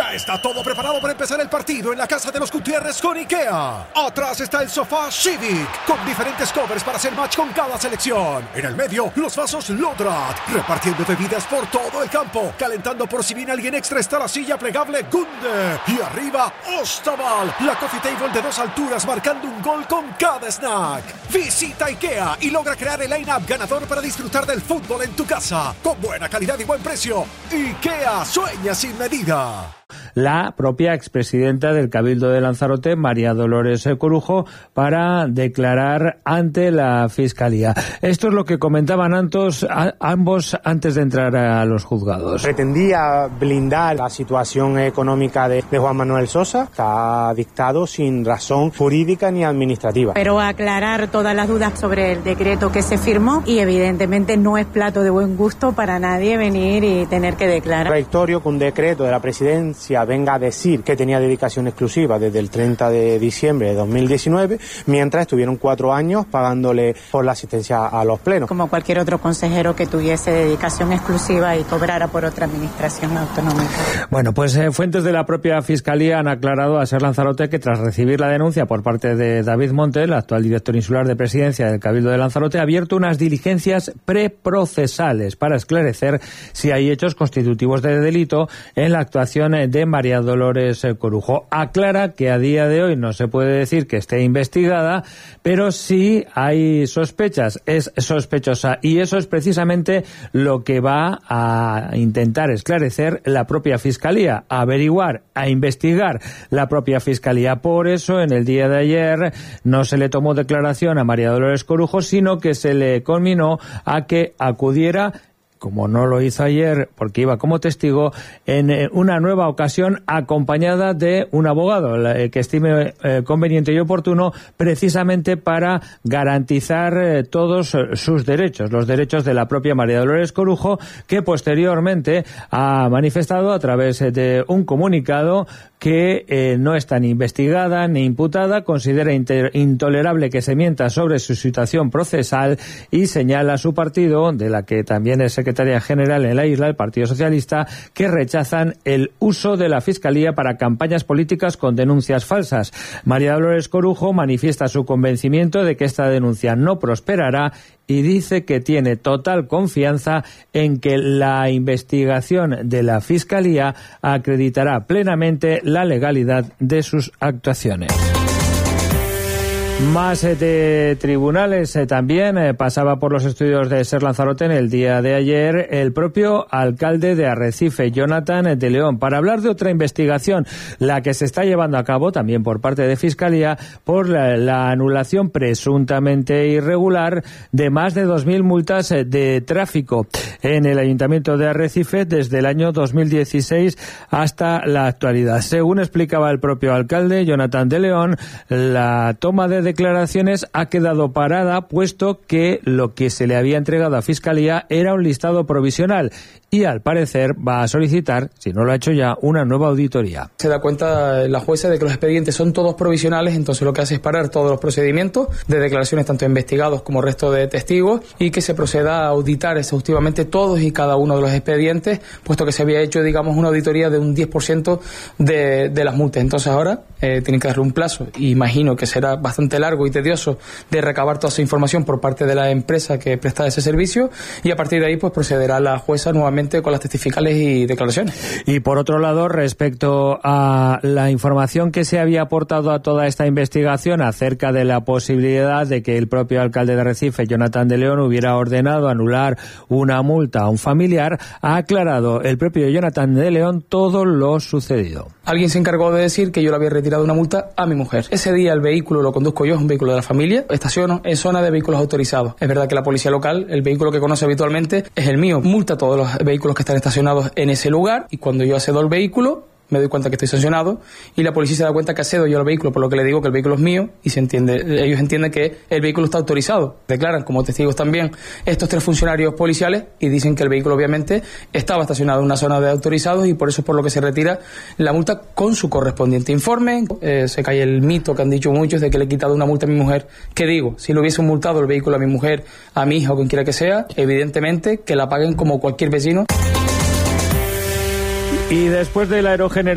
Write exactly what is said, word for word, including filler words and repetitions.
Ya está todo preparado para empezar el partido en la casa de los Gutiérrez con IKEA. Atrás está el sofá Civic, con diferentes covers para hacer match con cada selección. En el medio, los vasos Lodrat, repartiendo bebidas por todo el campo. Calentando por si viene alguien extra está la silla plegable Gunde. Y arriba, Ostaval, la coffee table de dos alturas marcando un gol con cada snack. Visita IKEA y logra crear el line-up ganador para disfrutar del fútbol en tu casa. Con buena calidad y buen precio. IKEA, sueña sin medida. La propia expresidenta del Cabildo de Lanzarote, María Dolores Corujo, para declarar ante la Fiscalía. Esto es lo que comentaban antes, a, ambos antes de entrar a los juzgados. Pretendía blindar la situación económica de, de Juan Manuel Sosa, que ha dictado sin razón jurídica ni administrativa. Pero aclarar todas las dudas sobre el decreto que se firmó y evidentemente no es plato de buen gusto para nadie venir y tener que declarar. Rectorio que un decreto de la presidencia venga a decir que tenía dedicación exclusiva desde el treinta de diciembre de dos mil diecinueve, mientras estuvieron cuatro años pagándole por la asistencia a los plenos. Como cualquier otro consejero que tuviese dedicación exclusiva y cobrara por otra administración autonómica. Bueno, pues eh, fuentes de la propia Fiscalía han aclarado a Ser Lanzarote que tras recibir la denuncia por parte de David Monte, el actual director insular de presidencia del Cabildo de Lanzarote, ha abierto unas diligencias preprocesales para esclarecer si hay hechos constitutivos de delito en la actuación de María Dolores Corujo. Aclara que a día de hoy no se puede decir que esté investigada, pero sí hay sospechas, es sospechosa, y eso es precisamente lo que va a intentar esclarecer la propia Fiscalía, a averiguar, a investigar la propia Fiscalía. Por eso, en el día de ayer no se le tomó declaración a María Dolores Corujo, sino que se le conminó a que acudiera, como no lo hizo ayer porque iba como testigo, en una nueva ocasión acompañada de un abogado que estime eh, conveniente y oportuno, precisamente para garantizar eh, todos sus derechos, los derechos de la propia María Dolores Corujo, que posteriormente ha manifestado a través de un comunicado que eh, no está ni investigada ni imputada, considera inter- intolerable que se mienta sobre su situación procesal y señala a su partido, de la que también es secretaria general en la isla, el Partido Socialista, que rechazan el uso de la Fiscalía para campañas políticas con denuncias falsas. María Dolores Corujo manifiesta su convencimiento de que esta denuncia no prosperará y dice que tiene total confianza en que la investigación de la Fiscalía acreditará plenamente la legalidad de sus actuaciones. Más eh, de tribunales eh, también eh, pasaba por los estudios de Ser Lanzarote en el día de ayer el propio alcalde de Arrecife, Jonathan de León, para hablar de otra investigación, la que se está llevando a cabo también por parte de Fiscalía por la, la anulación presuntamente irregular de más de dos mil multas eh, de tráfico en el Ayuntamiento de Arrecife desde el año dos mil dieciséis hasta la actualidad. Según explicaba el propio alcalde, Jonathan de León, la toma de declaraciones ha quedado parada, puesto que lo que se le había entregado a Fiscalía era un listado provisional y al parecer va a solicitar, si no lo ha hecho ya, una nueva auditoría. Se da cuenta la jueza de que los expedientes son todos provisionales, entonces lo que hace es parar todos los procedimientos de declaraciones tanto investigados como resto de testigos y que se proceda a auditar exhaustivamente todos y cada uno de los expedientes, puesto que se había hecho, digamos, una auditoría de un diez por ciento de, de las multas. Entonces ahora eh, tienen que darle un plazo, y imagino que será bastante largo y tedioso de recabar toda esa información por parte de la empresa que presta ese servicio, y a partir de ahí pues procederá la jueza nuevamente con las testificales y declaraciones. Y por otro lado, respecto a la información que se había aportado a toda esta investigación acerca de la posibilidad de que el propio alcalde de Arrecife, Jonathan de León, hubiera ordenado anular una multa a un familiar, ha aclarado el propio Jonathan de León todo lo sucedido. Alguien se encargó de decir que yo le había retirado una multa a mi mujer. Ese día el vehículo lo conduzco yo, es un vehículo de la familia, estaciono en zona de vehículos autorizados. Es verdad que la policía local, el vehículo que conoce habitualmente es el mío, multa a todos los vehículos que están estacionados en ese lugar, y cuando yo accedo al vehículo me doy cuenta que estoy sancionado y la policía se da cuenta que accedo yo al vehículo, por lo que le digo que el vehículo es mío, y se entiende, ellos entienden que el vehículo está autorizado. Declaran como testigos también estos tres funcionarios policiales y dicen que el vehículo obviamente estaba estacionado en una zona de autorizados, y por eso es por lo que se retira la multa con su correspondiente informe. Eh, se cae el mito que han dicho muchos de que le he quitado una multa a mi mujer. ¿Qué digo? Si le hubiesen multado el vehículo a mi mujer, a mi hija o quien quiera que sea, evidentemente que la paguen como cualquier vecino. Y después del aerogenerador